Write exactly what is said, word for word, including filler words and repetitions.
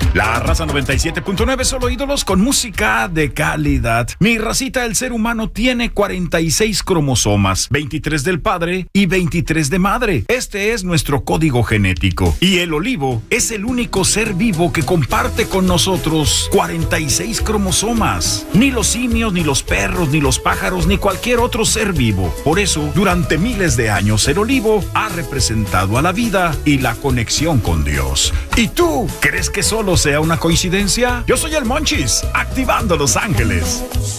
La raza noventa y siete punto nueve, solo ídolos con música de calidad. Mi racita, el ser humano tiene cuarenta y seis cromosomas, veintitrés del padre y veintitrés de madre. Este es nuestro código genético. Y el olivo es el único ser vivo que comparte con nosotros cuarenta y seis cromosomas. Ni los simios, ni los perros, ni los pájaros, ni cualquier otro ser vivo. Por eso, durante miles de años, el olivo ha representado a la vida y la conexión con Dios. ¿Y tú crees que solo sea una coincidencia? Yo soy el Monchis, activando Los Ángeles.